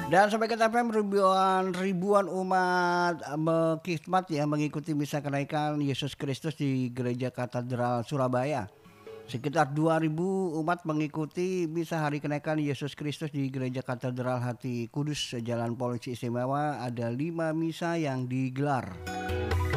Dan sampai KTPM ribuan umat berkhidmat ya mengikuti misa kenaikan Yesus Kristus di Gereja Katedral Surabaya. Sekitar 2.000 umat mengikuti misa hari kenaikan Yesus Kristus di Gereja Katedral Hati Kudus Jalan Polisi Istimewa. Ada 5 misa yang digelar.